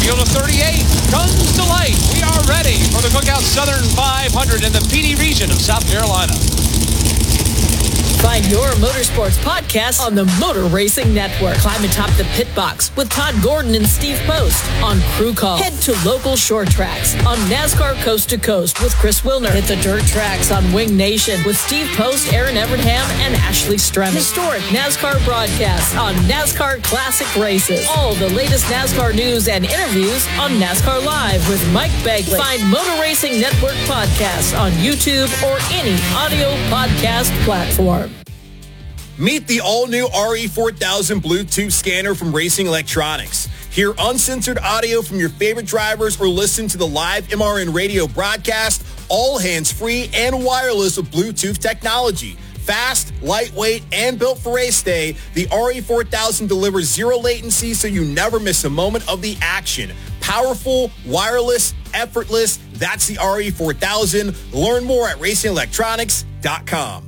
field of 38, guns to light. We are ready for the Cookout Southern 500 in the Pee Dee region of South Carolina. Find your motorsports podcast on the Motor Racing Network. Climb atop the pit box with Todd Gordon and Steve Post on Crew Call. Head to local short tracks on NASCAR Coast to Coast with Chris Wilner. Hit the dirt tracks on Wing Nation with Steve Post, Aaron Evernham, and Ashley Stremming. Historic NASCAR broadcasts on NASCAR Classic Races. All the latest NASCAR news and interviews on NASCAR Live with Mike Begley. Find Motor Racing Network podcasts on YouTube or any audio podcast platform. Meet the all-new RE4000 Bluetooth scanner from Racing Electronics. Hear uncensored audio from your favorite drivers or listen to the live MRN radio broadcast, all hands-free and wireless with Bluetooth technology. Fast, lightweight, and built for race day, the RE4000 delivers zero latency so you never miss a moment of the action. Powerful, wireless, effortless, that's the RE4000. Learn more at racingelectronics.com.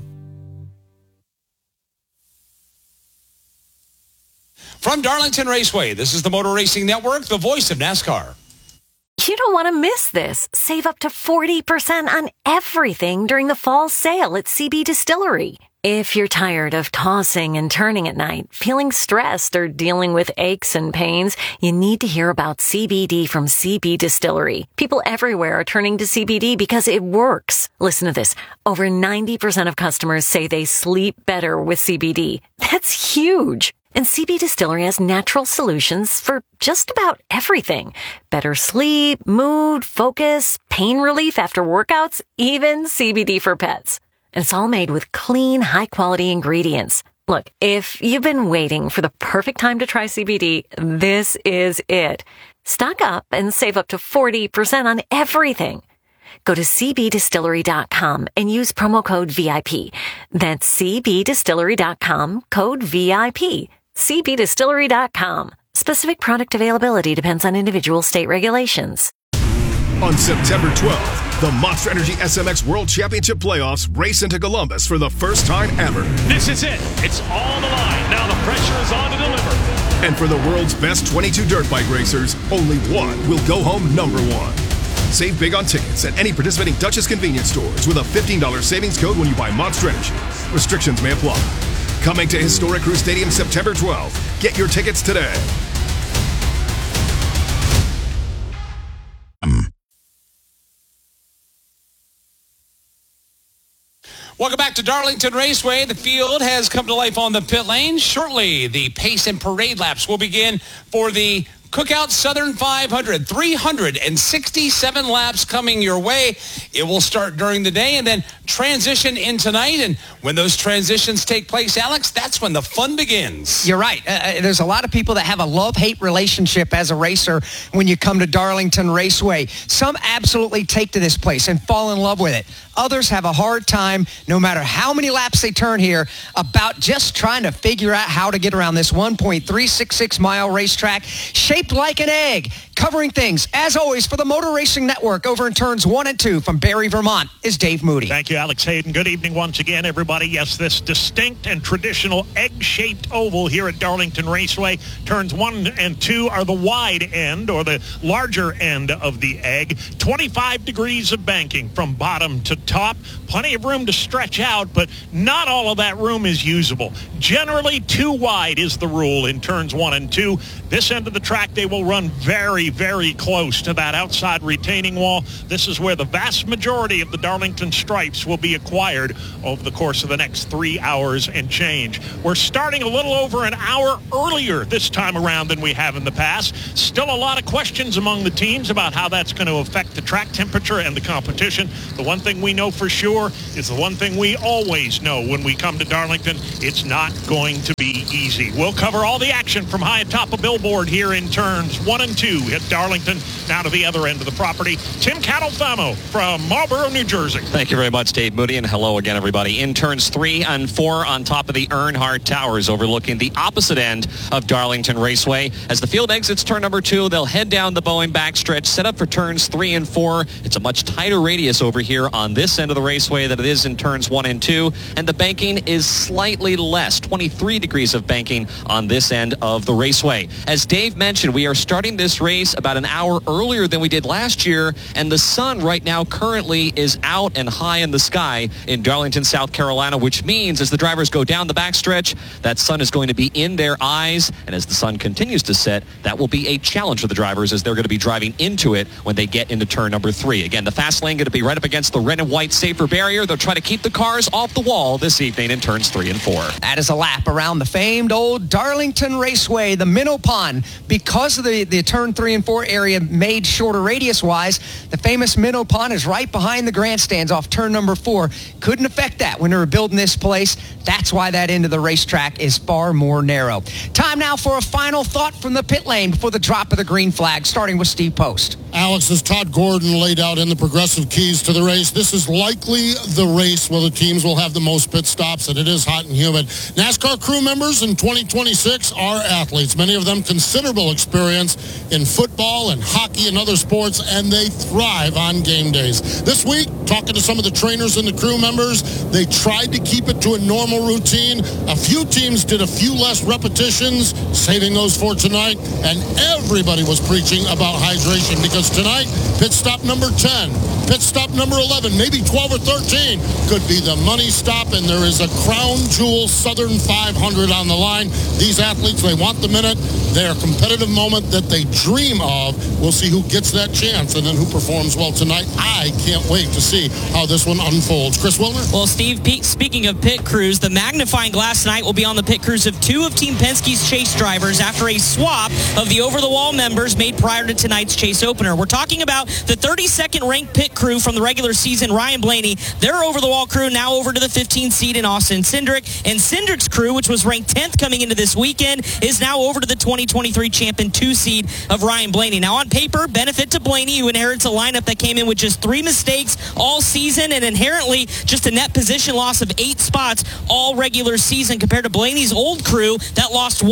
From Darlington Raceway, this is the Motor Racing Network, the voice of NASCAR. You don't want to miss this. Save up to 40% on everything during the fall sale at CB Distillery. If you're tired of tossing and turning at night, feeling stressed, or dealing with aches and pains, you need to hear about CBD from CB Distillery. People everywhere are turning to CBD because it works. Listen to this. Over 90% of customers say they sleep better with CBD. That's huge. And CB Distillery has natural solutions for just about everything. Better sleep, mood, focus, pain relief after workouts, even CBD for pets. And it's all made with clean, high-quality ingredients. Look, if you've been waiting for the perfect time to try CBD, this is it. Stock up and save up to 40% on everything. Go to cbdistillery.com and use promo code VIP. That's cbdistillery.com, code VIP. cbdistillery.com. Specific product availability depends on individual state regulations. On September 12th, the Monster Energy SMX World Championship Playoffs race into Columbus for the first time ever. This is it. It's on the line. Now the pressure is on to deliver. And for the world's best 22 dirt bike racers, only one will go home number one. Save big on tickets at any participating Dutchess convenience stores with a $15 savings code when you buy Monster Energy. Restrictions may apply. Coming to Historic Crew Stadium September 12th. Get your tickets today. Welcome back to Darlington Raceway. The field has come to life on the pit lane. Shortly, the pace and parade laps will begin for the Cookout Southern 500, 367 laps coming your way. It will start during the day and then transition in tonight. And when those transitions take place, Alex, that's when the fun begins. You're right. There's a lot of people that have a love-hate relationship as a racer when you come to Darlington Raceway. Some absolutely take to this place and fall in love with it. Others have a hard time, no matter how many laps they turn here, about just trying to figure out how to get around this 1.366-mile racetrack shaped like an egg. Covering things, as always, for the Motor Racing Network over in turns 1 and 2 from Barry, Vermont, is Dave Moody. Thank you, Alex Hayden. Good evening once again, everybody. Yes, this distinct and traditional egg-shaped oval here at Darlington Raceway. Turns 1 and 2 are the wide end, or the larger end of the egg. 25 degrees of banking from bottom to top. Plenty of room to stretch out, but not all of that room is usable. Generally, too wide is the rule in turns 1 and 2. This end of the track, they will run very, very close to that outside retaining wall. This is where the vast majority of the Darlington stripes will be acquired over the course of the next 3 hours and change. We're starting a little over an hour earlier this time around than we have in the past. Still a lot of questions among the teams about how that's going to affect the track temperature and the competition. The one thing we know for sure is the one thing we always know when we come to Darlington: it's not going to be easy. We'll cover all the action from high atop a billboard here in turns 1 and 2 at Darlington, now to the other end of the property. Tim Catalfamo from Marlboro, New Jersey. Thank you very much, Dave Moody, and hello again, everybody. In turns 3 and 4 on top of the Earnhardt Towers, overlooking the opposite end of Darlington Raceway. As the field exits turn number 2, they'll head down the Boeing backstretch, set up for turns 3 and 4. It's a much tighter radius over here on this end of the raceway than it is in turns 1 and 2, and the banking is slightly less, 23 degrees of banking on this end of the raceway. As Dave mentioned, we are starting this race race about an hour earlier than we did last year, and the sun right now currently is out and high in the sky in Darlington, South Carolina, which means as the drivers go down the backstretch, that sun is going to be in their eyes, and as the sun continues to set, that will be a challenge for the drivers as they're going to be driving into it when they get into turn number 3. Again, the fast lane going to be right up against the red and white safer barrier. They'll try to keep the cars off the wall this evening in turns 3 and 4. That is a lap around the famed old Darlington Raceway, the Minnow Pond. Because of the turn 3 and 4 area made shorter radius-wise, the famous Minnow Pond is right behind the grandstands off turn number 4. Couldn't affect that when they were building this place. That's why that end of the racetrack is far more narrow. Time now for a final thought from the pit lane before the drop of the green flag, starting with Steve Post. Alex, as Todd Gordon laid out in the progressive keys to the race, this is likely the race where the teams will have the most pit stops, and it is hot and humid. NASCAR crew members in 2026 are athletes, many of them considerable experience in football and hockey and other sports, and they thrive on game days. This week, talking to some of the trainers and the crew members, they tried to keep it to a normal routine. A few teams did a few less repetitions, saving those for tonight, and everybody was preaching about hydration because tonight, pit stop number 10, pit stop number 11, maybe 12 or 13 could be the money stop, and there is a crown jewel Southern 500 on the line. These athletes, they want the minute. Their competitive moment that they dream of. We'll see who gets that chance and then who performs well tonight. I can't wait to see how this one unfolds. Chris Wilner? Well, Steve, speaking of pit crews, the magnifying glass tonight will be on the pit crews of 2 of Team Penske's chase drivers after a swap of the over-the-wall members made prior to tonight's chase opener. We're talking about the 32nd ranked pit crew from the regular season, Ryan Blaney. Their over-the-wall crew now over to the 15th seed in Austin Cindric. And Cindric's crew, which was ranked 10th coming into this weekend, is now over to the 2023 champion 2 seed of Ryan Blaney. Now, on paper, benefit to Blaney, who inherits a lineup that came in with just 3 mistakes all season and inherently just a net position loss of 8 spots all regular season compared to Blaney's old crew that lost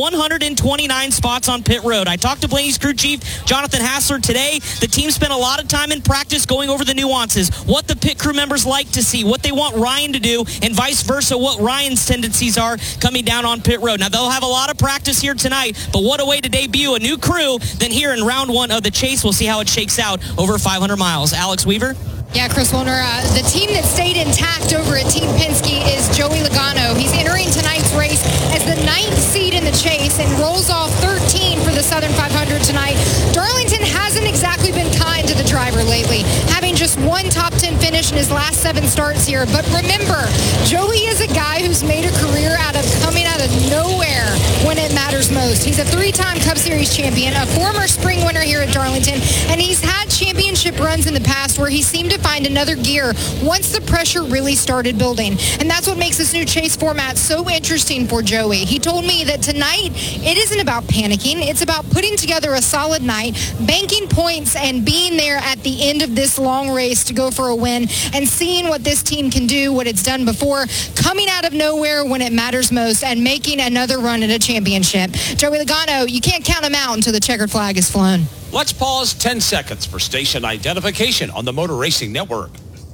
129 spots on pit road. I talked to Blaney's crew chief, Jonathan Hassler, today. The team spent a lot of time in practice going over the nuances, what the pit crew members like to see, what they want Ryan to do, and vice versa, what Ryan's tendencies are coming down on pit road. Now, they'll have a lot of practice here tonight, but what a way to debut a new crew than here in round 1 of the chase. We'll see how it shakes out over 500 miles. Alex Weaver? Yeah, Chris Wilner, the team that stayed intact over at Team Penske is Joey Logano. He's entering tonight's race as the 9th seed in the chase and rolls off 13 for the Southern 500 tonight. Darlington hasn't exactly been kind to the driver lately, having just 1 top 10 finish in his last 7 starts here. But remember, Joey is a guy who's made a career out of coming out of nowhere when it matters most. He's a 3-time Cup Series champion, a former spring winner here at Darlington, and he's had championship runs in the past where he seemed to find another gear once the pressure really started building. And that's what makes this new chase format so interesting for Joey. He told me that tonight it isn't about panicking. It's about putting together a solid night, banking points, and being there at the end of this long race to go for a win and seeing what this team can do, what it's done before, coming out of nowhere when it matters most and making another run at a championship. Joey Logano, you can't count him out until the checkered flag is flown. Let's pause 10 seconds for station identification on the Motor Racing Network.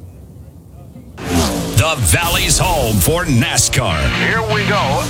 The Valley's home for NASCAR. Here we go.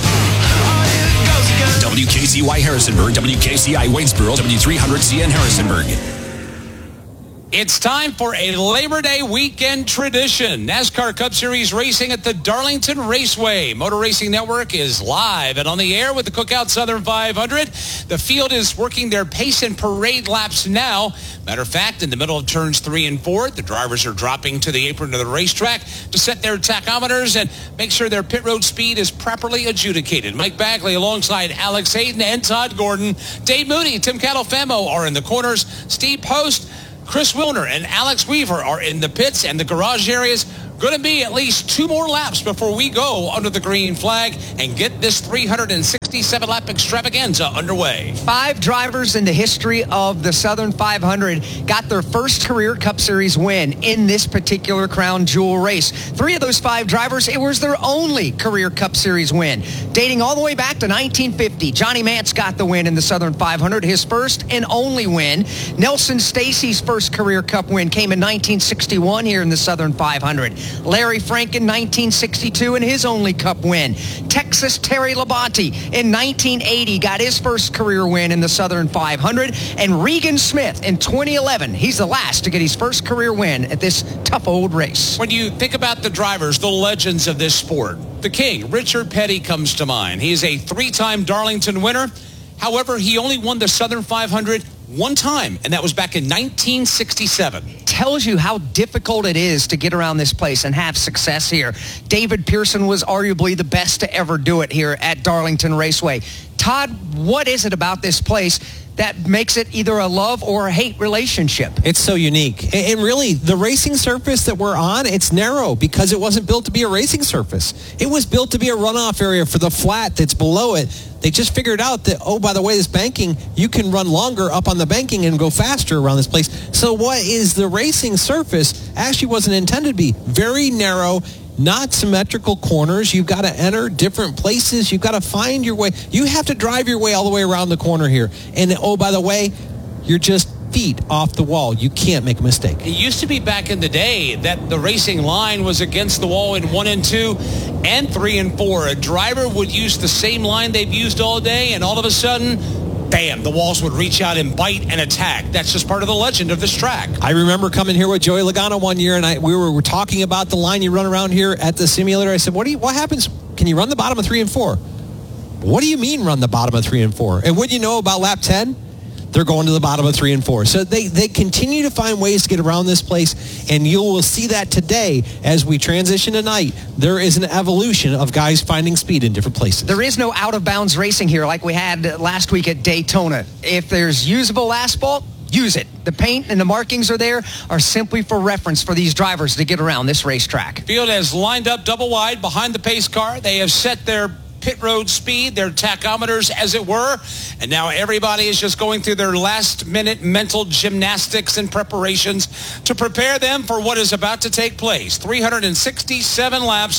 WKCY Harrisonburg, WKCI Waynesboro, W300CN Harrisonburg. It's time for a Labor Day weekend tradition. NASCAR Cup Series racing at the Darlington Raceway. Motor Racing Network is live and on the air with the Cookout Southern 500. The field is working their pace and parade laps now. Matter of fact, in the middle of turns 3 and 4, the drivers are dropping to the apron of the racetrack to set their tachometers and make sure their pit road speed is properly adjudicated. Mike Bagley alongside Alex Hayden and Todd Gordon. Dave Moody, Tim Catalfamo are in the corners. Steve Post, Chris Wilner, and Alex Weaver are in the pits and the garage areas. Going to be at least 2 more laps before we go under the green flag and get this 367-lap extravaganza underway. 5 drivers in the history of the Southern 500 got their first career Cup Series win in this particular crown jewel race. 3 of those 5 drivers, it was their only career Cup Series win. Dating all the way back to 1950, Johnny Mance got the win in the Southern 500, his first and only win. Nelson Stacy's first career Cup win came in 1961 here in the Southern 500. Larry Frank in 1962 in his only Cup win. Texas Terry Labonte in 1980 got his first career win in the Southern 500. And Regan Smith in 2011, he's the last to get his first career win at this tough old race. When you think about the drivers, the legends of this sport, the king, Richard Petty, comes to mind. He is a 3-time Darlington winner. However, he only won the Southern 500 one time, and that was back in 1967. Tells you how difficult it is to get around this place and have success here. David Pearson was arguably the best to ever do it here at Darlington Raceway. Todd, what is it about this place that makes it either a love or a hate relationship? It's so unique. And really, the racing surface that we're on, it's narrow because it wasn't built to be a racing surface. It was built to be a runoff area for the flat that's below it. They just figured out that, oh, by the way, this banking, you can run longer up on the banking and go faster around this place. So what is the racing surface actually wasn't intended to be. Very narrow, not symmetrical corners. You've got to enter different places. You've got to find your way. You have to drive your way all the way around the corner here. And, oh, by the way, you're just feet off the wall. You can't make a mistake. It used to be back in the day that the racing line was against the wall in 1 and 2 and 3 and 4. A driver would use the same line they've used all day, and all of a sudden, bam, the walls would reach out and bite and attack. That's just part of the legend of this track. I remember coming here with Joey Logano one year, and we were talking about the line you run around here at the simulator. I said, what happens? Can you run the bottom of 3 and 4? What do you mean run the bottom of 3 and 4? And what do you know about lap 10? They're going to the bottom of 3 and 4. So they continue to find ways to get around this place, and you will see that today as we transition tonight. There is an evolution of guys finding speed in different places. There is no out-of-bounds racing here like we had last week at Daytona. If there's usable asphalt, use it. The paint and the markings are simply for reference for these drivers to get around this racetrack. Field has lined up double wide behind the pace car. They have set their pit road speed, their tachometers, as it were. And now everybody is just going through their last-minute mental gymnastics and preparations to prepare them for what is about to take place. 367 laps,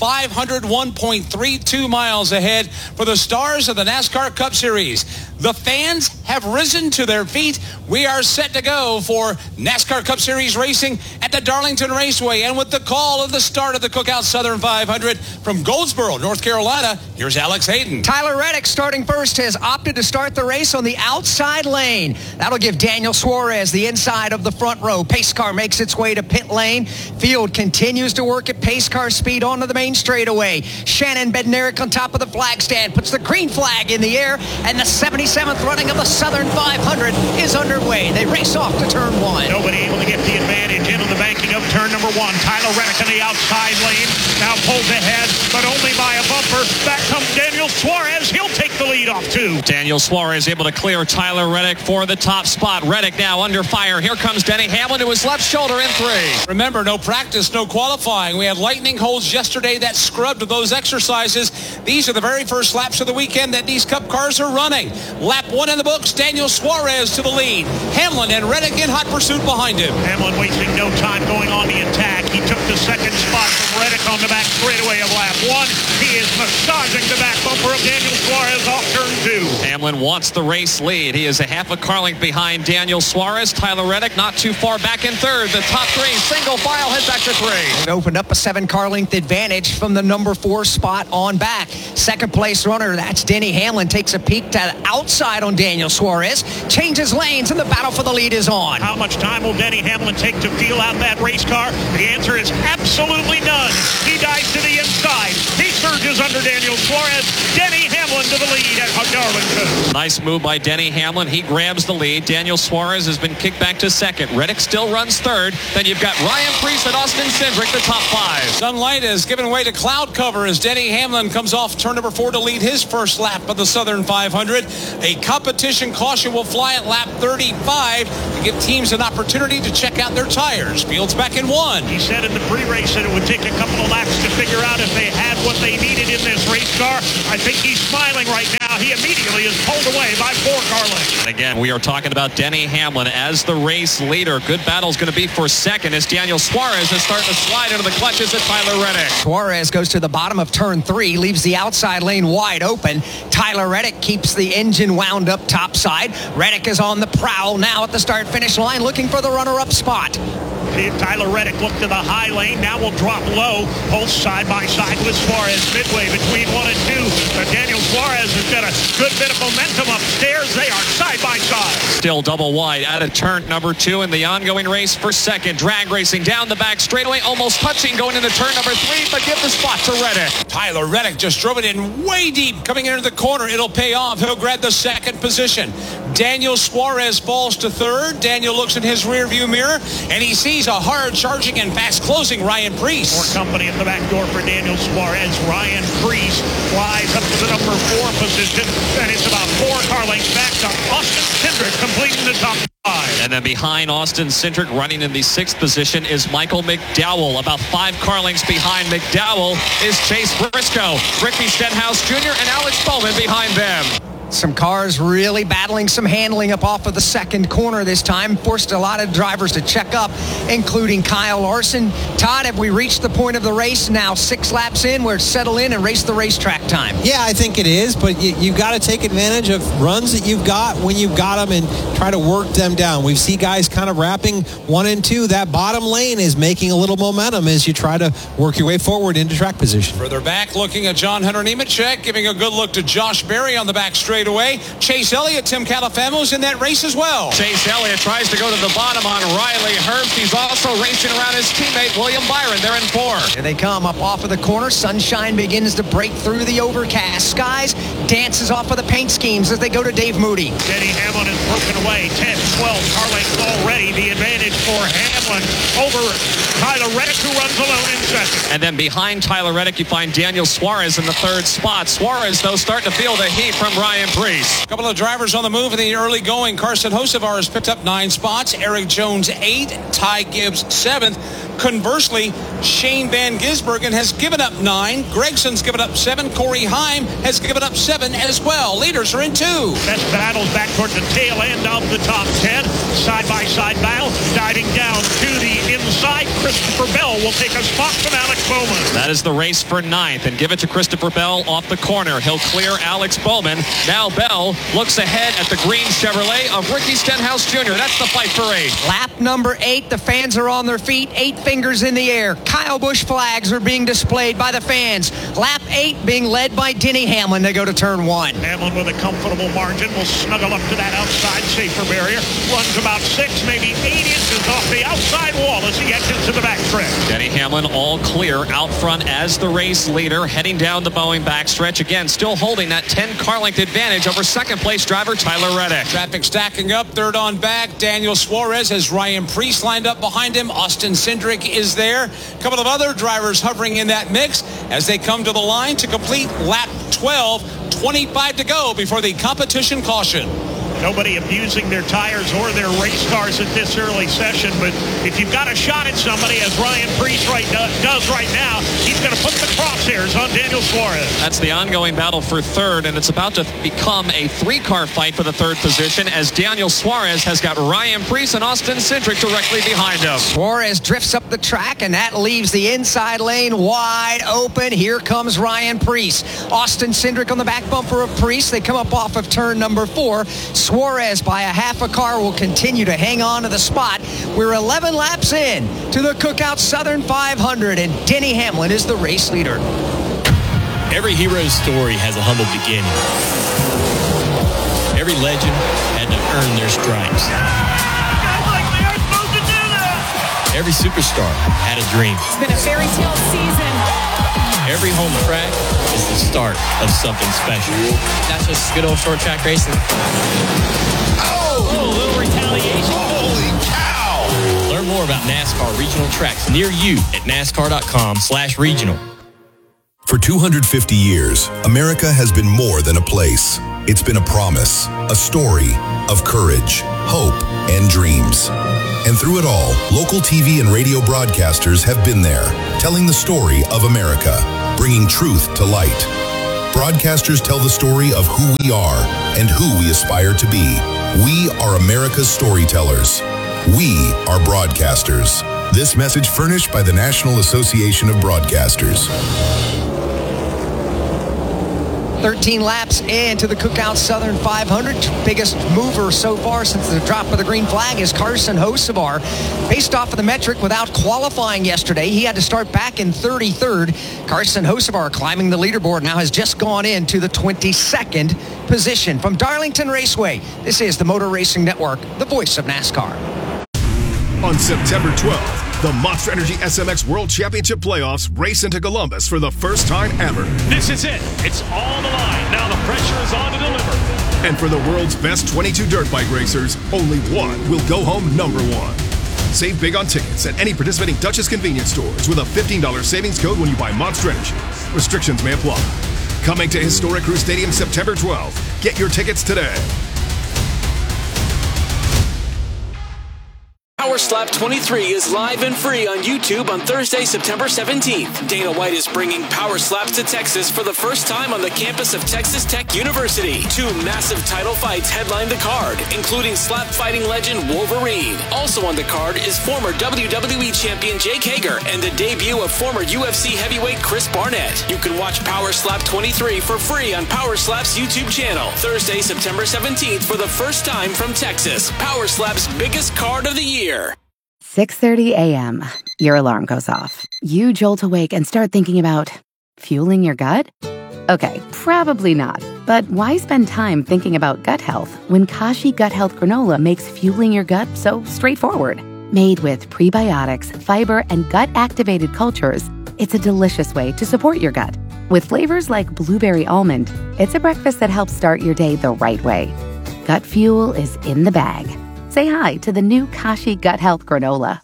501.32 miles ahead for the stars of the NASCAR Cup Series. The fans have risen to their feet. We are set to go for NASCAR Cup Series racing at the Darlington Raceway. And with the call of the start of the Cookout Southern 500 from Goldsboro, North Carolina, here's Alex Hayden. Tyler Reddick, starting first, has opted to start the race on the outside lane. That'll give Daniel Suarez the inside of the front row. Pace car makes its way to pit lane. Field continues to work at pace car speed onto the main straightaway. Shannon Bednarik on top of the flag stand puts the green flag in the air, and the 77th running of the Southern 500 is underway. They race off to turn 1. Nobody able to get the advantage into the banking of turn number 1. Tyler Reddick in the outside lane. Now pulls ahead, but only by a bumper. Back comes Daniel Suarez. He'll take the lead off 2. Daniel Suarez able to clear Tyler Reddick for the top spot. Reddick now under fire. Here comes Denny Hamlin to his left shoulder in 3. Remember, no practice, no qualifying. We had lightning holes yesterday that scrubbed those exercises. These are the very first laps of the weekend that these Cup cars are running. Lap 1 in the books, Daniel Suarez to the lead. Hamlin and Reddick in hot pursuit behind him. Hamlin wasting no time going on the attack. He took the second spot from Reddick on the back straightaway of lap 1. He is massaging the back bumper of Daniel Suarez off turn 2. Hamlin wants the race lead. He is a half a car length behind Daniel Suarez. Tyler Reddick not too far back in 3rd. The top 3 single file head back to 3. It opened up a 7-car length advantage from the number 4 spot on back. Second place runner, that's Denny Hamlin, takes a peek to the outside on Daniel Suarez, changes lanes, and the battle for the lead is on. How much time will Denny Hamlin take to feel out that race car? The answer is absolutely none. He dives to the inside. He surges under Daniel Suarez. Denny Hamlin to the lead at Darlington. Nice move by Denny Hamlin. He grabs the lead. Daniel Suarez has been kicked back to 2nd. Reddick still runs 3rd. Then you've got Ryan Preece and Austin Cindric, the top 5. Sunlight is given way to cloud cover as Denny Hamlin comes off turn number 4 to lead his first lap of the Southern 500. A competition caution will fly at lap 35 to give teams an opportunity to check out their tires. Field's back in 1. He said in the pre-race that it would take a couple of laps to figure out if they had what they needed in this race car. I think he's smiling right now he immediately is pulled away by 4-car lengths. Again, we are talking about Denny Hamlin as the race leader. Good battle's going to be for second as Daniel Suarez is starting to slide into the clutches of Tyler Reddick. Suarez goes to the bottom of turn 3, leaves the outside lane wide open. Tyler Reddick keeps the engine wound up topside. Reddick is on the prowl now at the start-finish line looking for the runner-up spot. Tyler Reddick looked to the high lane, now will drop low, both side by side with Suarez, midway between 1 and 2. Daniel Suarez has got a good bit of momentum upstairs. They are side by side. Still double wide out of turn number 2 in the ongoing race for second. Drag racing down the back straightaway, almost touching going into turn number 3, but give the spot to Reddick. Tyler Reddick just drove it in way deep coming into the corner. It'll pay off. He'll grab the second position. Daniel Suarez falls to third. Daniel looks in his rearview mirror and he sees a hard-charging and fast-closing Ryan Preece. More company at the back door for Daniel Suarez. Ryan Preece flies up to the number 4 position, and it's about 4-car lengths back to Austin Cindric completing the top 5. And then behind Austin Cindric, running in the 6th position, is Michael McDowell. About 5-car lengths behind McDowell is Chase Briscoe. Ricky Stenhouse Jr. and Alex Bowman behind them. Some cars really battling some handling up off of the second corner this time. Forced a lot of drivers to check up, including Kyle Larson. Todd, have we reached the point of the race now? 6 laps in, we're settled in and race the racetrack time. Yeah, I think it is, but you've got to take advantage of runs that you've got when you've got them and try to work them down. We've seen guys kind of wrapping 1 and 2. That bottom lane is making a little momentum as you try to work your way forward into track position. Further back, looking at John Hunter Nemechek, giving a good look to Josh Berry on the back straightaway. Chase Elliott, Tim Calafamo's in that race as well. Chase Elliott tries to go to the bottom on Riley Herbst. He's also racing around his teammate William Byron. They're in 4. Here they come up off of the corner. Sunshine begins to break through the overcast skies. Dances off of the paint schemes as they go to Dave Moody. Denny Hamlin is broken away. 10, 12 car lengths already. The advantage for Hamlin over Tyler Reddick, who runs alone in second. And then behind Tyler Reddick, you find Daniel Suarez in the 3rd spot. Suarez, though, starting to feel the heat from Ryan Preece. A couple of drivers on the move in the early going. Carson Hocevar has picked up 9 spots. Eric Jones 8. Ty Gibbs 7th. Conversely, Shane Van Gisbergen has given up 9. Gregson's given up 7. Corey Heim has given up 7 as well. Leaders are in 2. Best battles back toward the tail end of the top 10. Side-by-side battle. Diving down to the inside. Christopher Bell will take a spot from Alex Bowman. That is the race for 9th. And give it to Christopher Bell off the corner. He'll clear Alex Bowman. Now Bell looks ahead at the green Chevrolet of Ricky Stenhouse Jr. That's the fight for 8. Lap number 8. The fans are on their feet. 8 fingers in the air. Kyle Busch flags are being displayed by the fans. Lap 8 being led by Denny Hamlin to go to turn 1. Hamlin with a comfortable margin will snuggle up to that outside safer barrier. Runs about 6, maybe 8 inches off the outside wall as he gets into the backstretch. Denny Hamlin all clear out front as the race leader, heading down the Boeing backstretch. Again, still holding that 10-car length advantage over second place driver Tyler Reddick. Traffic stacking up, 3rd on back. Daniel Suarez has Ryan Preece lined up behind him. Austin Cindric is there. A couple of other drivers hovering in that mix as they come to the line to complete lap 12. 25 to go before the competition caution. Nobody abusing their tires or their race cars at this early session, but if you've got a shot at somebody, as Ryan Preece does right now, he's going to put the crosshairs on Daniel Suarez. That's the ongoing battle for 3rd, and it's about to become a 3-car fight for the 3rd position as Daniel Suarez has got Ryan Preece and Austin Cindric directly behind him. Suarez drifts up the track, and that leaves the inside lane wide open. Here comes Ryan Preece. Austin Cindric on the back bumper of Preece. They come up off of turn number 4. Suarez by a half a car will continue to hang on to the spot. We're 11 laps in to the Cookout Southern 500, and Denny Hamlin is the race leader. Every hero's story has a humble beginning. Every legend had to earn their stripes. Every superstar had a dream. It's been a fairy tale season. Every home track is the start of something special. That's just good old short track racing. Oh, a little retaliation. Holy cow! Learn more about NASCAR regional tracks near you at NASCAR.com/regional. For 250 years, America has been more than a place. It's been a promise, a story of courage, hope, and dreams. And through it all, local TV and radio broadcasters have been there, telling the story of America, bringing truth to light. broadcasters tell the story of who we are and who we aspire to be. We are America's storytellers. We are broadcasters. This message furnished by the National Association of Broadcasters. 13 laps into the Cookout Southern 500. Biggest mover so far since the drop of the green flag is Carson Hocevar. Based off of the metric, without qualifying yesterday, he had to start back in 33rd. Carson Hocevar, climbing the leaderboard, now has just gone into the 22nd position. From Darlington Raceway, this is the Motor Racing Network, the voice of NASCAR. On September 12th, the Monster Energy SMX World Championship Playoffs race into Columbus for the first time ever. This is it. It's all on the line. Now the pressure is on to deliver. And for the world's best 22 dirt bike racers, only one will go home number one. Save big on tickets at any participating Dutchess convenience stores with a $15 savings code when you buy Monster Energy. Restrictions may apply. Coming to Historic Crew Stadium September 12th. Get your tickets today. Power Slap 23 is live and free on YouTube on Thursday, September 17th. Dana White is bringing Power Slaps to Texas for the first time on the campus of Texas Tech University. 2 massive title fights headline the card, including slap fighting legend Wolverine. Also on the card is former WWE champion Jake Hager and the debut of former UFC heavyweight Chris Barnett. You can watch Power Slap 23 for free on Power Slap's YouTube channel. Thursday, September 17th for the first time from Texas. Power Slap's biggest card of the year. 6:30 a.m. Your alarm goes off. You jolt awake and start thinking about fueling your gut? Okay, probably not. But why spend time thinking about gut health when Kashi Gut Health Granola makes fueling your gut so straightforward? Made with prebiotics, fiber, and gut-activated cultures, it's a delicious way to support your gut. With flavors like blueberry almond, it's a breakfast that helps start your day the right way. Gut fuel is in the bag. Say hi to the new Kashi Gut Health Granola.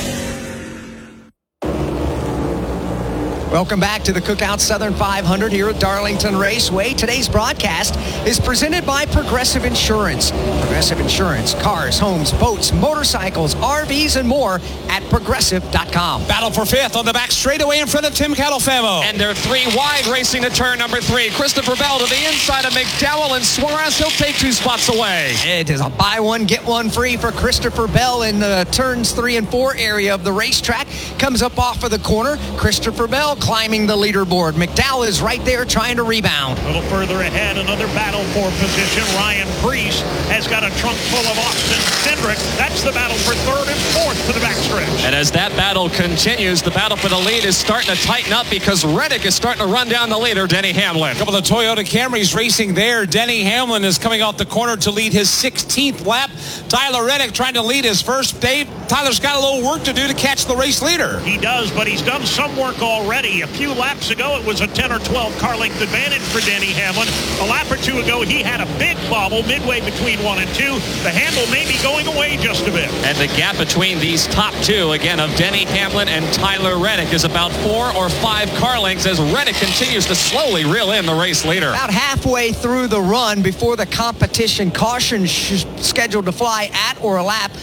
Welcome back to the Cookout Southern 500 here at Darlington Raceway. Today's broadcast is presented by Progressive Insurance. Progressive Insurance, cars, homes, boats, motorcycles, RVs, and more at Progressive.com. Battle for 5th on the back straightaway in front of Tim Catalfamo. And they're 3 wide racing to turn number 3. Christopher Bell to the inside of McDowell and Suarez. He'll take 2 spots away. It is a buy one, get one free for Christopher Bell in the turns 3 and 4 area of the racetrack. Comes up off of the corner. Christopher Bell climbing the leaderboard. McDowell is right there trying to rebound. A little further ahead, another battle for position. Ryan Preece has got a trunk full of Austin Cindric. That's the battle for 3rd and 4th to the backstretch. And as that battle continues, the battle for the lead is starting to tighten up because Reddick is starting to run down the leader, Denny Hamlin. A couple of Toyota Camrys racing there. Denny Hamlin is coming off the corner to lead his 16th lap. Tyler Reddick trying to lead his first. Dave, Tyler's got a little work to do to catch the race leader. He does, but he's done some work already. A few laps ago, it was a 10 or 12 car length advantage for Denny Hamlin. A lap or 2 ago, he had a big bobble midway between 1 and 2. The handle may be going away just a bit. And the gap between these top 2, again, of Denny Hamlin and Tyler Reddick is about 4 or 5 car lengths as Reddick continues to slowly reel in the race leader. About halfway through the run before the competition, caution scheduled to fly at or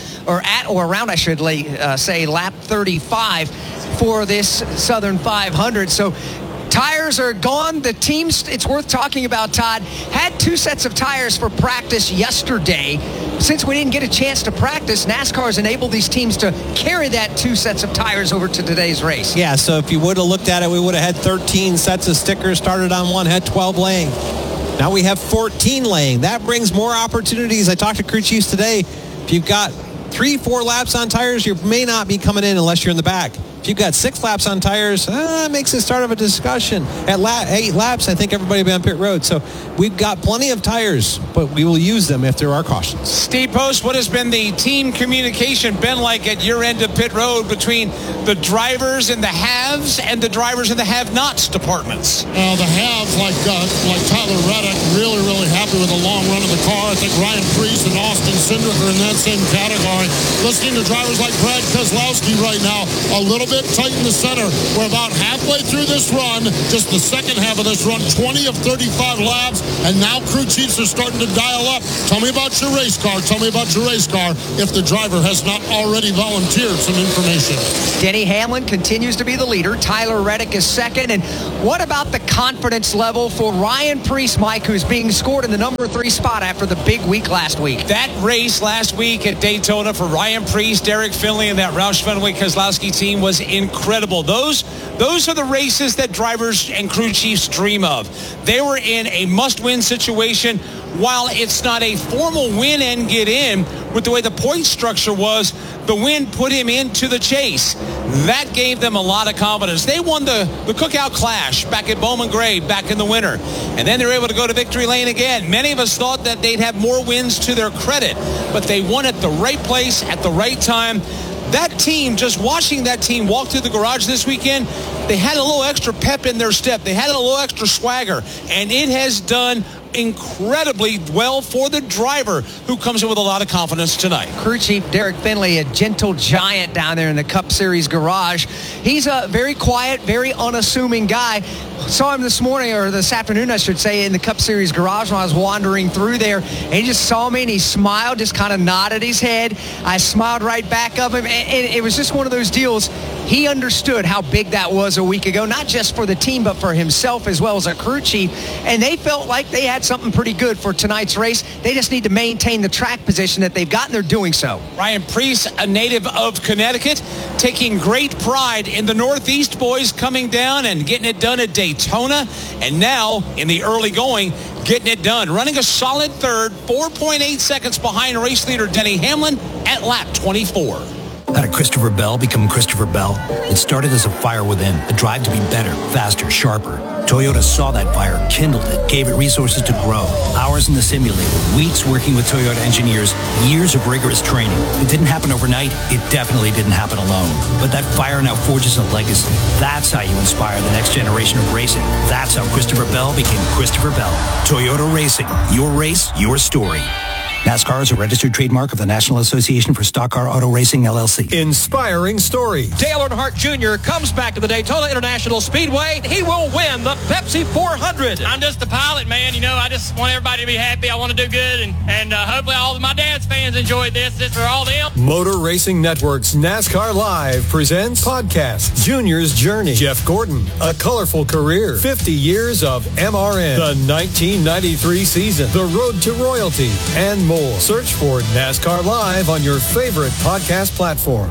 around, I should say, lap 35 for this Southern 500. So tires are gone. The teams, it's worth talking about, Todd, had 2 sets of tires for practice yesterday. Since we didn't get a chance to practice, NASCAR has enabled these teams to carry that 2 sets of tires over to today's race. Yeah, so if you would have looked at it, we would have had 13 sets of stickers, started on one, had 12 laying. Now we have 14 laying. That brings more opportunities. I talked to crew chiefs today. If you've got 3-4 laps on tires, you may not be coming in unless you're in the back. If you've got 6 laps on tires, it makes it start of a discussion. At 8 laps, I think everybody will be on pit road. So we've got plenty of tires, but we will use them if there are cautions. Steve Post, what has been the team communication been like at your end of pit road between the drivers in the haves and the drivers in the have-nots departments? The haves, like Tyler Reddick, really happy with the long run of the car. I think Ryan Preece and Austin Cindric are in that same category. Listening to drivers like Brad Keselowski right now, a little bit bit tight in the center. We're about halfway through this run, just the second half of this run, 20 of 35 laps, and now crew chiefs are starting to dial up. Tell me about your race car. Tell me about your race car if the driver has not already volunteered some information. Denny Hamlin continues to be the leader. Tyler Reddick is second. And what about the confidence level for Ryan Preece, Mike, who's being scored in the number 3 spot after the big week last week? That race last week at Daytona for Ryan Preece, Derek Finley, and that Roush Fenway Keselowski team was incredible. Those are the races that drivers and crew chiefs dream of. They were in a must-win situation. While it's not a formal win and get in, with the way the point structure was, the win put him into the chase. That gave them a lot of confidence. They won the Cookout Clash back at Bowman Gray back in the winter. And then they were able to go to victory lane again. Many of us thought that they'd have more wins to their credit, but they won at the right place at the right time. That team, just watching that team walk through the garage this weekend, they had a little extra pep in their step. They had a little extra swagger, and it has done incredibly well for the driver, who comes in with a lot of confidence tonight. Crew chief Derek Finley, a gentle giant down there in the Cup Series garage. He's a very quiet, very unassuming guy. Saw him this morning, or this afternoon, I should say, in the Cup Series garage when I was wandering through there. And he just saw me and he smiled, just kind of nodded his head. I smiled right back of him. And it was just one of those deals. He understood how big that was a week ago, not just for the team, but for himself as well as a crew chief. And they felt like they had something pretty good for tonight's race. They just need to maintain the track position that they've got, and they're doing so. Ryan Preece, a native of Connecticut, taking great pride in the Northeast boys coming down and getting it done at Daytona. And now, in the early going, getting it done. Running a solid third, 4.8 seconds behind race leader Denny Hamlin at lap 24. How did Christopher Bell become Christopher Bell? It started as a fire within, a drive to be better, faster, sharper. Toyota saw that fire, kindled it, gave it resources to grow. Hours in the simulator, weeks working with Toyota engineers, years of rigorous training. It didn't happen overnight. It definitely didn't happen alone. But that fire now forges a legacy. That's how you inspire the next generation of racing. That's how Christopher Bell became Christopher Bell. Toyota Racing. Your race, your story. NASCAR is a registered trademark of the National Association for Stock Car Auto Racing, LLC. Inspiring story. Dale Earnhardt Jr. comes back to the Daytona International Speedway. He will win the Pepsi 400. I'm just a pilot, man. You know, I just want everybody to be happy. I want to do good, and hopefully all of my dad's fans enjoyed this. This is for all them. Motor Racing Network's NASCAR Live presents podcast Junior's Journey. Jeff Gordon, a colorful career, 50 years of MRN, the 1993 season, the road to royalty, and more. Search for NASCAR Live on your favorite podcast platform.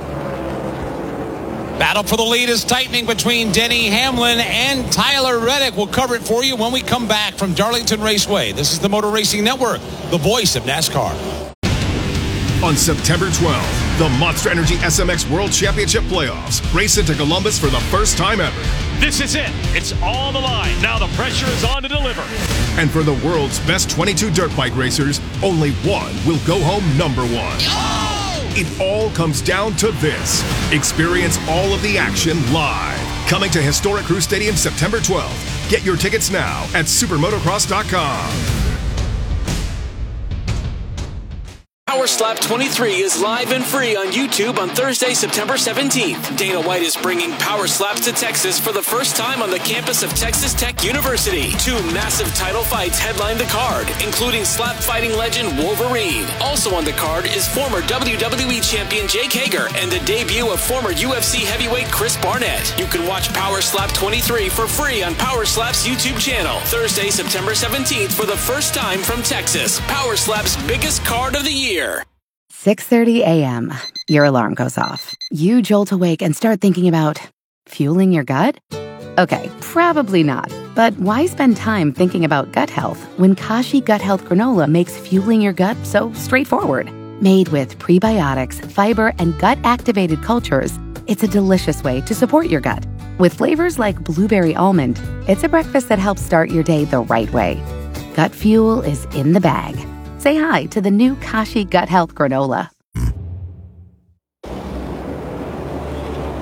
Battle for the lead is tightening between Denny Hamlin and Tyler Reddick. We'll cover it for you when we come back from Darlington Raceway. This is the Motor Racing Network, the voice of NASCAR. On September 12th, the Monster Energy SMX World Championship Playoffs race into Columbus for the first time ever. This is it. It's on the line. Now the pressure is on to deliver. And for the world's best 22 dirt bike racers, only one will go home number one. It all comes down to this. Experience all of the action live. Coming to historic Crew Stadium September 12th. Get your tickets now at supermotocross.com. Power Slap 23 is live and free on YouTube on Thursday, September 17th. Dana White is bringing Power Slaps to Texas for the first time on the campus of Texas Tech University. 2 massive title fights headline the card, including slap fighting legend Wolverine. Also on the card is former WWE champion Jake Hager and the debut of former UFC heavyweight Chris Barnett. You can watch Power Slap 23 for free on Power Slap's YouTube channel. Thursday, September 17th for the first time from Texas. Power Slap's biggest card of the year. 6:30 a.m. Your alarm goes off. You jolt awake and start thinking about fueling your gut? Okay, probably not. But why spend time thinking about gut health when Kashi Gut Health Granola makes fueling your gut so straightforward? Made with prebiotics, fiber, and gut-activated cultures, it's a delicious way to support your gut. With flavors like blueberry almond, it's a breakfast that helps start your day the right way. Gut fuel is in the bag. Say hi to the new Kashi Gut Health Granola.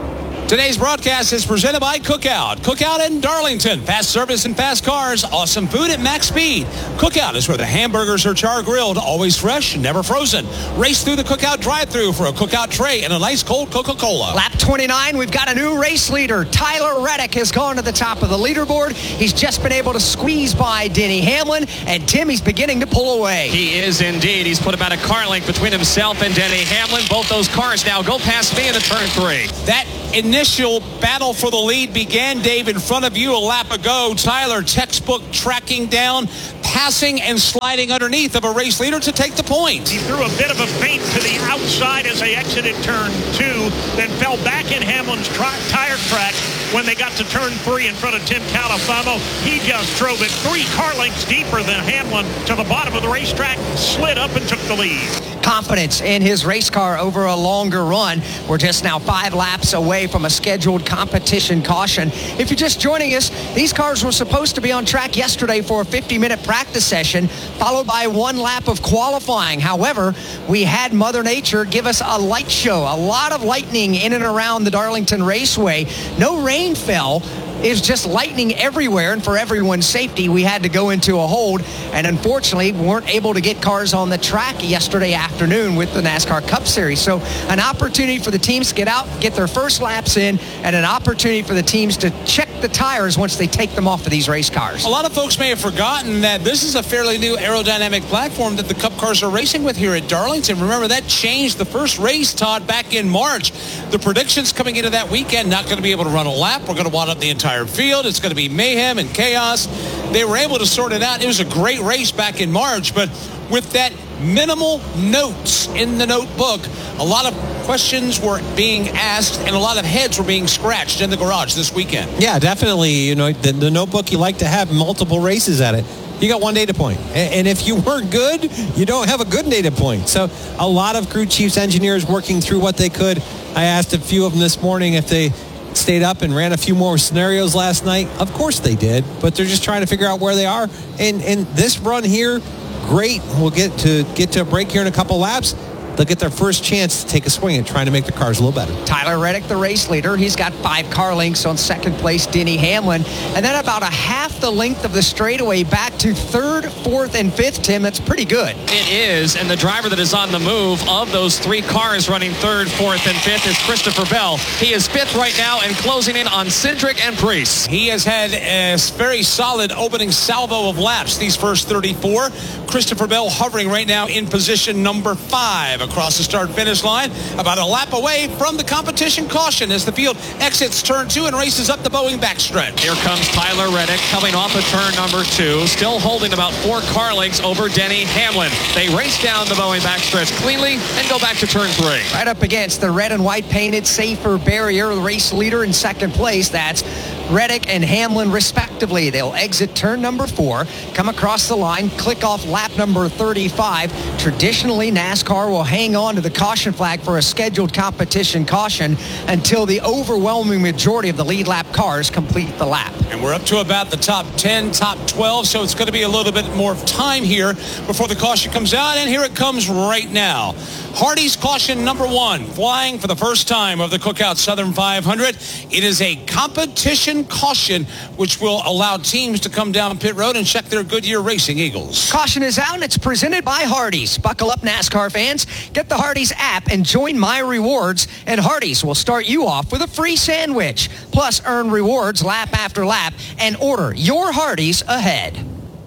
Today's broadcast is presented by Cookout. Cookout in Darlington. Fast service and fast cars. Awesome food at max speed. Cookout is where the hamburgers are char-grilled, always fresh, never frozen. Race through the Cookout drive-thru for a Cookout tray and a nice cold Coca-Cola. Lap 29, we've got a new race leader. Tyler Reddick has gone to the top of the leaderboard. He's just been able to squeeze by Denny Hamlin, and Timmy's beginning to pull away. He is indeed. He's put about a car length between himself and Denny Hamlin. Both those cars now go past me in the turn 3. That initial battle for the lead began, Dave, in front of you a lap ago. Tyler, textbook tracking down, passing and sliding underneath of a race leader to take the point. He threw a bit of a feint to the outside as they exited turn 2, then fell back in Hamlin's tire track when they got to turn 3 in front of Tim Califano. He just drove it 3 car lengths deeper than Hamlin to the bottom of the racetrack, slid up and took the lead. Confidence in his race car over a longer run. We're just now 5 laps away from a scheduled competition caution. If you're just joining us, these cars were supposed to be on track yesterday for a 50-minute practice session, followed by 1 lap of qualifying. However, we had Mother Nature give us a light show, a lot of lightning in and around the Darlington Raceway. No rain fell. It was just lightning everywhere, and for everyone's safety, we had to go into a hold, and unfortunately, we weren't able to get cars on the track yesterday afternoon with the NASCAR Cup Series. So an opportunity for the teams to get out, get their first laps in, and an opportunity for the teams to check the tires once they take them off of these race cars. A lot of folks may have forgotten that this is a fairly new aerodynamic platform that the Cup cars are racing with here at Darlington. Remember, that changed the first race, Todd, back in March. The predictions coming into that weekend, not going to be able to run a lap. We're going to wad up the entire field. It's going to be mayhem and chaos. They were able to sort it out. It was a great race back in March, but with that minimal notes in the notebook, a lot of questions were being asked and a lot of heads were being scratched in the garage this weekend. Yeah, definitely. You know, the notebook, you like to have multiple races at it. You got 1 data point. And if you weren't good, you don't have a good data point. So a lot of crew chiefs, engineers working through what they could. I asked a few of them this morning if they stayed up and ran a few more scenarios last night. Of course they did, but they're just trying to figure out where they are. And this run here, great. We'll get to a break here in a couple laps. They'll get their first chance to take a swing at trying to make the cars a little better. Tyler Reddick, the race leader. He's got 5 car lengths on second place, Denny Hamlin. And then about a half the length of the straightaway back to 3rd, 4th, and 5th, Tim. That's pretty good. It is, and the driver that is on the move of those 3 cars running 3rd, 4th, and 5th is Christopher Bell. He is 5th right now and closing in on Cindric and Preece. He has had a very solid opening salvo of laps these first 34. Christopher Bell hovering right now in position number 5 across the start-finish line, about a lap away from the competition caution as the field exits turn 2 and races up the Boeing backstretch. Here comes Tyler Reddick coming off of turn number 2, still holding about 4 car lengths over Denny Hamlin. They race down the Boeing backstretch cleanly and go back to turn 3. Right up against the red and white painted safer barrier, the race leader in second place. That's Reddick and Hamlin respectively. They'll exit turn number 4, come across the line, click off lap number 35. Traditionally, NASCAR will hang on to the caution flag for a scheduled competition caution until the overwhelming majority of the lead lap cars complete the lap. And we're up to about the top 10, top 12, so it's going to be a little bit more time here before the caution comes out, and here it comes right now. Hardy's caution number 1, flying for the first time of the Cookout Southern 500. It is a competition caution, which will allow teams to come down pit road and check their Goodyear Racing Eagles. Caution is out, and it's presented by Hardee's. Buckle up, NASCAR fans. Get the Hardee's app and join My Rewards, and Hardee's will start you off with a free sandwich. Plus, earn rewards lap after lap and order your Hardee's ahead.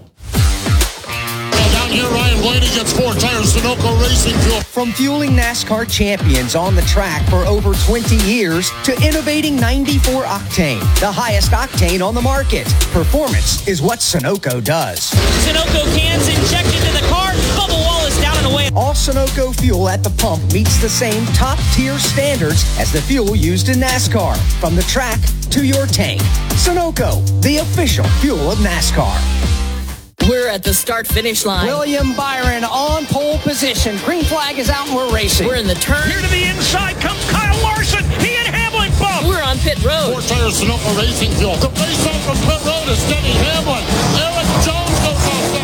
Down here, Ryan Blaney gets 4 tires, Sunoco Racing Fuel. From fueling NASCAR champions on the track for over 20 years to innovating 94 octane, the highest octane on the market. Performance is what Sunoco does. Sunoco cans injected to the car, bubble wall is down and away. All Sunoco fuel at the pump meets the same top-tier standards as the fuel used in NASCAR. From the track to your tank. Sunoco, the official fuel of NASCAR. We're at the start-finish line. William Byron on pole position. Green flag is out and we're racing. We're in the turn. Here to the inside comes Kyle Larson. He and Hamlin bump. We're on pit road. 4 tires, Sunoco Racing Fuel. The race off from pit road is Denny Hamlin. Eric Jones goes off the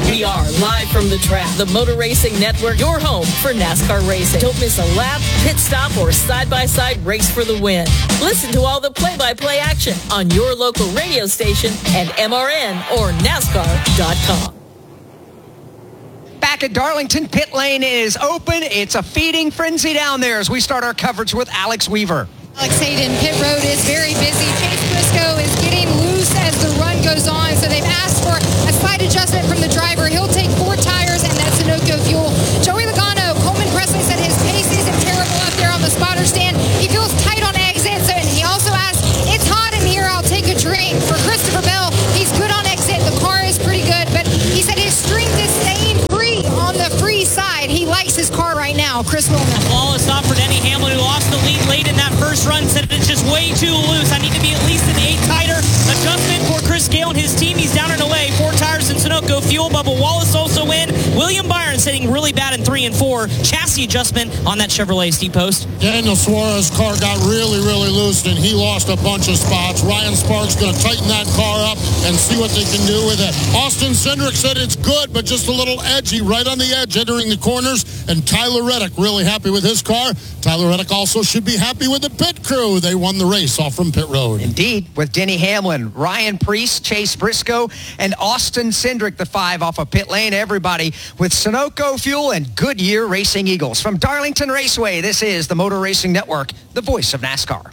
We are live from the track, the Motor Racing Network, your home for NASCAR racing. Don't miss a lap, pit stop, or side-by-side race for the win. Listen to all the play-by-play action on your local radio station at MRN or NASCAR.com. Back at Darlington, pit lane is open. It's a feeding frenzy down there as we start our coverage with Alex Weaver. Alex Hayden, pit road is very busy. Chase Briscoe is getting loose as the run goes on, so they've asked for a slight adjustment from the driver. He'll take 4 tires, and that's Sunoco fuel. Joey Logano, Coleman Presley said his pace isn't terrible up there on the spotter stand. He feels tight on exits, and he also asked, it's hot in here, I'll take a drink. For Christopher Bell, he's good on exit. The car is pretty good, but he said his strength is staying free on the free side. He likes his car right now. Chris Wilman. Flawless stop for Denny Hamlin, who lost the lead late in that first run, said it's just way too loose. I need to be at least an 8 tighter. Adjustment for Chris Gale and his team. He's down and away. 4 tires in Sunoco fuel. Bubba Wallace also in. William Byron sitting really bad in 3 and 4. Chassis adjustment on that Chevrolet Steve Post. Daniel Suarez's car got really loose, and he lost a bunch of spots. Ryan Sparks going to tighten that car up and see what they can do with it. Austin Cindric said it's good, but just a little edgy, right on the edge, entering the corners. And Tyler Reddick really happy with his car. Tyler Reddick also should be happy with the pit crew. They won the race off from pit road. Indeed, with Denny Hamlin, Ryan Preece, Chase Briscoe, and Austin Cindric, the 5 off of pit lane. Everybody with Sunoco fuel and Goodyear Racing Eagles. From Darlington Raceway, this is the Motor Racing Network, the voice of NASCAR.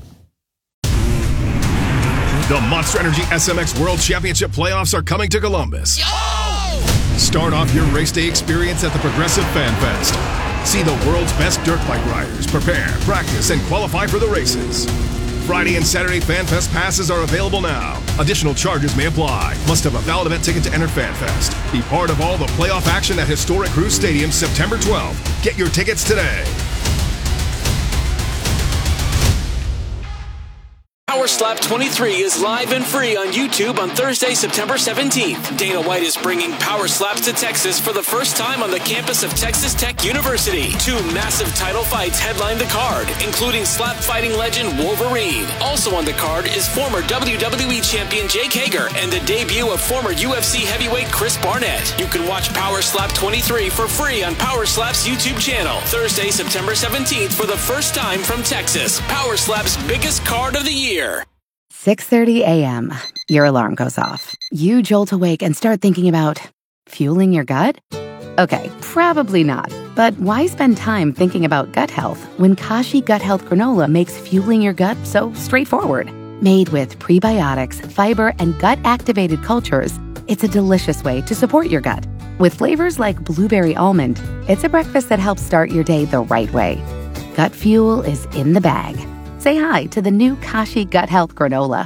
The Monster Energy SMX World Championship playoffs are coming to Columbus. Start off your race day experience at the Progressive Fan Fest. See the world's best dirt bike riders prepare, practice, and qualify for the races. Friday and Saturday Fan Fest passes are available now. Additional charges may apply. Must have a valid event ticket to enter Fan Fest. Be part of all the playoff action at Historic Cruise Stadium September 12th. Get your tickets today. Power Slap 23 is live and free on YouTube on Thursday, September 17th. Dana White is bringing Power Slaps to Texas for the first time on the campus of Texas Tech University. 2 massive title fights headline the card, including slap fighting legend Wolverine. Also on the card is former WWE champion Jake Hager and the debut of former UFC heavyweight Chris Barnett. You can watch Power Slap 23 for free on Power Slap's YouTube channel. Thursday, September 17th for the first time from Texas. Power Slap's biggest card of the year. 6:30 a.m. Your alarm goes off. You jolt awake and start thinking about fueling your gut? Okay, probably not. But why spend time thinking about gut health when Kashi Gut Health Granola makes fueling your gut so straightforward? Made with prebiotics, fiber, and gut-activated cultures, it's a delicious way to support your gut. With flavors like blueberry almond, it's a breakfast that helps start your day the right way. Gut fuel is in the bag. Say hi to the new Kashi Gut Health Granola.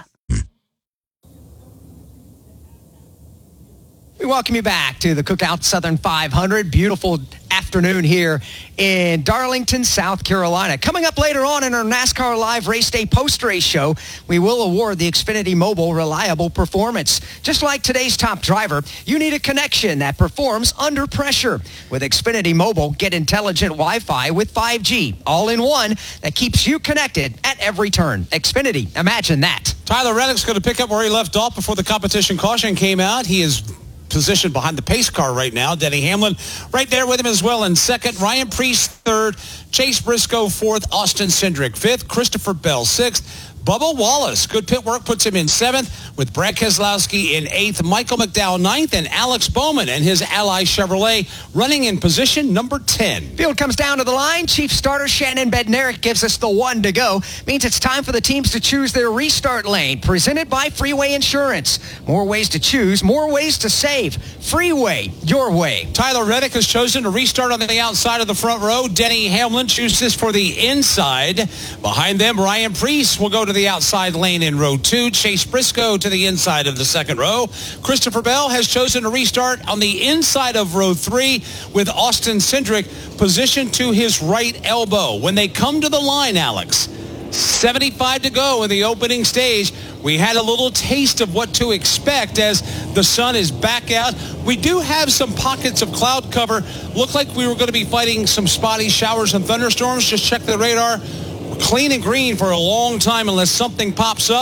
We welcome you back to the Cookout Southern 500. Beautiful afternoon here in Darlington, South Carolina. Coming up later on in our NASCAR Live Race Day post-race show, we will award the Xfinity Mobile Reliable Performance. Just like today's top driver, you need a connection that performs under pressure. With Xfinity Mobile, get intelligent Wi-Fi with 5G, all in one, that keeps you connected at every turn. Xfinity, imagine that. Tyler Reddick's going to pick up where he left off before the competition caution came out. He is positioned behind the pace car right now. Denny Hamlin right there with him as well in second. Ryan Preece third. Chase Briscoe fourth. Austin Cindric fifth. Christopher Bell sixth. Bubba Wallace, good pit work, puts him in seventh, with Brad Keselowski in eighth, Michael McDowell ninth, and Alex Bowman and his ally Chevrolet running in position number 10. Field comes down to the line. Chief starter Shannon Bednarik gives us the 1 to go. Means it's time for the teams to choose their restart lane. Presented by Freeway Insurance. More ways to choose, more ways to save. Freeway, your way. Tyler Reddick has chosen to restart on the outside of the front row. Denny Hamlin chooses for the inside. Behind them, Ryan Preece will go to the outside lane in row 2. Chase Briscoe to the inside of the second row. Christopher Bell has chosen to restart on the inside of row 3 with Austin Cindric positioned to his right elbow. When they come to the line, Alex, 75 to go in the opening stage. We had a little taste of what to expect as the sun is back out. We do have some pockets of cloud cover. Looked like we were going to be fighting some spotty showers and thunderstorms. Just check the radar. Clean and green for a long time unless something pops up.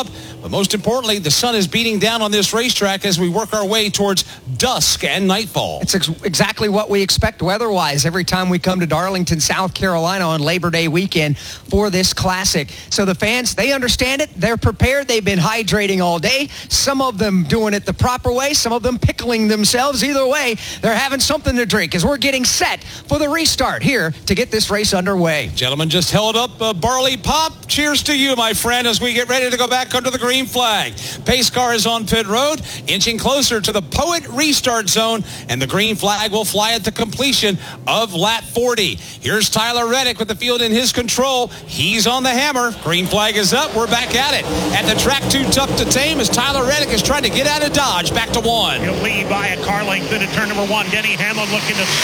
But most importantly, the sun is beating down on this racetrack as we work our way towards dusk and nightfall. It's exactly what we expect weather-wise every time we come to Darlington, South Carolina on Labor Day weekend for this classic. So the fans, they understand it. They're prepared. They've been hydrating all day. Some of them doing it the proper way. Some of them pickling themselves. Either way, they're having something to drink as we're getting set for the restart here to get this race underway. Gentlemen just held up a barley pop. Cheers to you, my friend, as we get ready to go back under the green flag. Pace car is on pit road, inching closer to the Poet restart zone, and the green flag will fly at the completion of lap 40. Here's Tyler Reddick with the field in his control. He's on the hammer. Green flag is up. We're back at it. At the track, too tough to tame as Tyler Reddick is trying to get out of Dodge back to one. He'll lead by a car length into turn number one. Denny Hamlin looking to